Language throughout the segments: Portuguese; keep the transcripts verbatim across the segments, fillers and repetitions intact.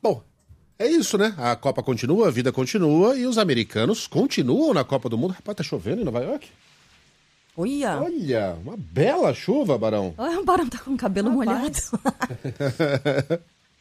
Bom, é isso, né? A Copa continua, a vida continua e os americanos continuam na Copa do Mundo. Rapaz, tá chovendo em Nova York? Olha! Olha, uma bela chuva, Barão. Olha, o Barão tá com o cabelo Rapaz. molhado.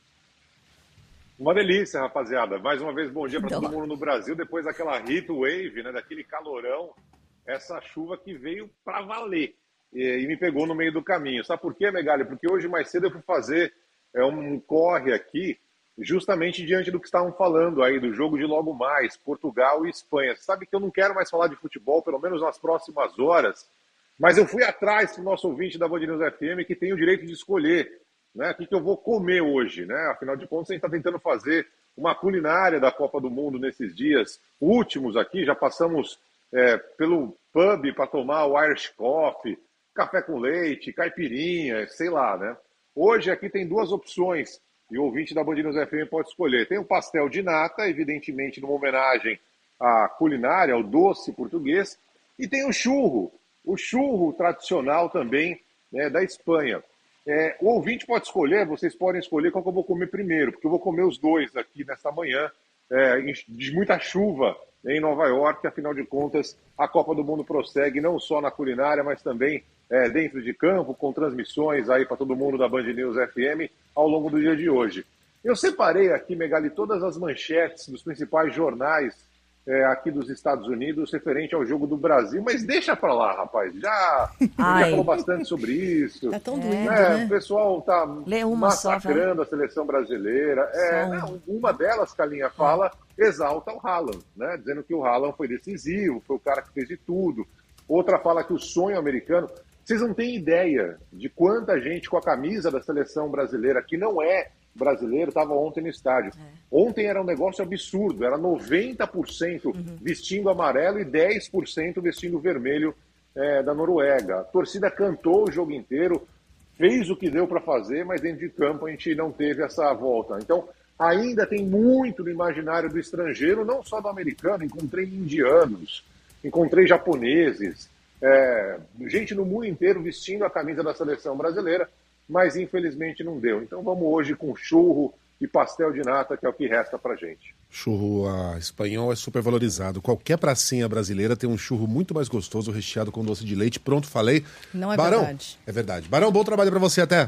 Uma delícia, rapaziada. Mais uma vez, bom dia para Então. todo mundo no Brasil. Depois daquela heat wave, né, daquele calorão, essa chuva que veio para valer e, e me pegou no meio do caminho. Sabe por quê, Megali? Porque hoje mais cedo eu fui fazer é, um corre aqui, justamente diante do que estavam falando aí, do jogo de logo mais, Portugal e Espanha. Você sabe que eu não quero mais falar de futebol, pelo menos nas próximas horas, mas eu fui atrás do nosso ouvinte da Band News F M, que tem o direito de escolher, né, o que, que eu vou comer hoje, né? Afinal de contas, a gente está tentando fazer uma culinária da Copa do Mundo nesses dias últimos aqui. Já passamos é, pelo pub para tomar o Irish Coffee, café com leite, caipirinha, sei lá, né? Hoje aqui tem duas opções e o ouvinte da Band News F M pode escolher. Tem o pastel de nata, evidentemente numa homenagem à culinária, ao doce português, e tem o churro, o churro tradicional também, né, da Espanha. É, o ouvinte pode escolher, vocês podem escolher qual que eu vou comer primeiro, porque eu vou comer os dois aqui nesta manhã, é, de muita chuva em Nova York. Afinal de contas, a Copa do Mundo prossegue não só na culinária, mas também é, dentro de campo, com transmissões aí para todo mundo da Band News F M ao longo do dia de hoje. Eu separei aqui, Megali, todas as manchetes dos principais jornais É, aqui dos Estados Unidos referente ao jogo do Brasil, mas deixa pra lá, rapaz, já, já falou bastante sobre isso. Tá tão É, doído, É, né? o pessoal tá Lê uma só, massacrando a seleção brasileira. É, Só uma. não, uma delas, Calinha, fala, exalta o Haaland, né? Dizendo que o Haaland foi decisivo, foi o cara que fez de tudo. Outra fala que o sonho americano... Vocês não têm ideia de quanta gente com a camisa da seleção brasileira, que não é brasileiro, estava ontem no estádio. É. Ontem era um negócio absurdo, era noventa por cento uhum. vestindo amarelo e dez por cento vestindo vermelho é, da Noruega. A torcida cantou o jogo inteiro, fez o que deu para fazer, mas dentro de campo a gente não teve essa volta. Então, ainda tem muito no imaginário do estrangeiro, não só do americano. Encontrei indianos, encontrei japoneses, é, gente no mundo inteiro vestindo a camisa da seleção brasileira, mas infelizmente não deu. Então vamos hoje com churro e pastel de nata, que é o que resta pra gente. Churro a espanhol é super valorizado. Qualquer pracinha brasileira tem um churro muito mais gostoso, recheado com doce de leite. Pronto, falei. Não é Barão, verdade. É verdade. Barão, bom trabalho pra você, até.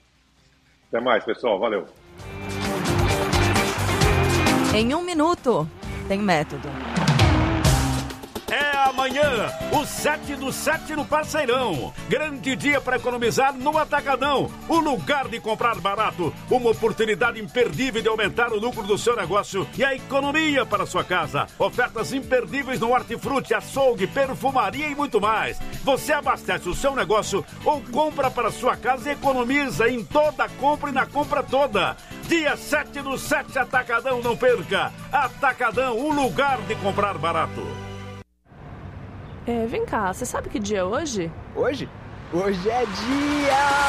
Até mais, pessoal. Valeu. Em um minuto, tem método. É amanhã, o sete do sete no Parceirão. Grande dia para economizar no Atacadão. O lugar de comprar barato. Uma oportunidade imperdível de aumentar o lucro do seu negócio e a economia para a sua casa. Ofertas imperdíveis no hortifruti, açougue, perfumaria e muito mais. Você abastece o seu negócio ou compra para a sua casa e economiza em toda a compra e na compra toda. Dia sete do sete, Atacadão, não perca. Atacadão, o lugar de comprar barato. É, vem cá, você sabe que dia é hoje? Hoje? Hoje é dia